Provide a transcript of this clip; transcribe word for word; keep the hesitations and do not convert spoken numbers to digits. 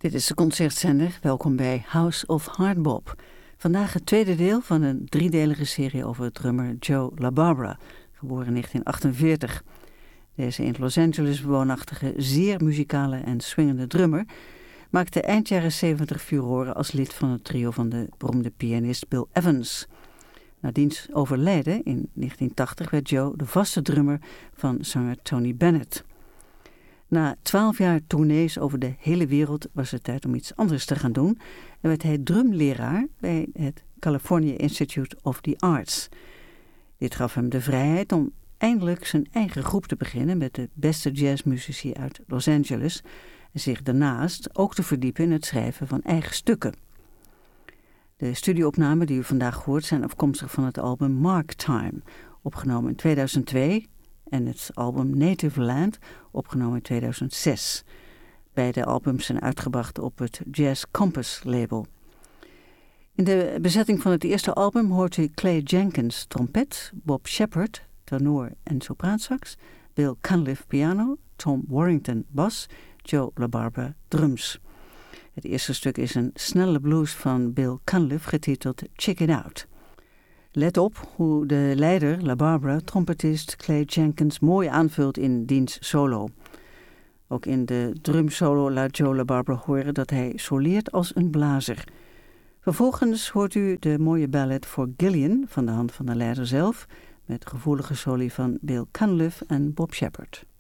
Dit is de concertzender. Welkom bij House of Hardbop. Vandaag het tweede deel van een driedelige serie over drummer Joe LaBarbera, geboren in negentien achtenveertig. Deze in Los Angeles woonachtige, zeer muzikale en swingende drummer maakte eind jaren zeventig furoren als lid van het trio van de beroemde pianist Bill Evans. Na diens overlijden in negentien tachtig werd Joe de vaste drummer van zanger Tony Bennett. Na twaalf jaar tournees over de hele wereld was het tijd om iets anders te gaan doen en werd hij drumleraar bij het California Institute of the Arts. Dit gaf hem de vrijheid om eindelijk zijn eigen groep te beginnen met de beste jazzmuzici uit Los Angeles en zich daarnaast ook te verdiepen in het schrijven van eigen stukken. De studioopnamen die u vandaag hoort zijn afkomstig van het album Mark Time, opgenomen in tweeduizend twee, en het album Native Land, opgenomen in tweeduizend zes. Beide albums zijn uitgebracht op het Jazz Compass label. In de bezetting van het eerste album hoort u Clay Jenkins trompet, Bob Shepard tenor en sopraansax, Bill Cunliffe piano, Tom Warrington bas, Joe LaBarbera drums. Het eerste stuk is een snelle blues van Bill Cunliffe getiteld Check It Out. Let op hoe de leider LaBarbera trompetist Clay Jenkins mooi aanvult in diens solo. Ook in de drumsolo laat Joe LaBarbera horen dat hij soleert als een blazer. Vervolgens hoort u de mooie ballad For Gillian van de hand van de leider zelf, met gevoelige soli van Bill Cunliffe en Bob Shepard.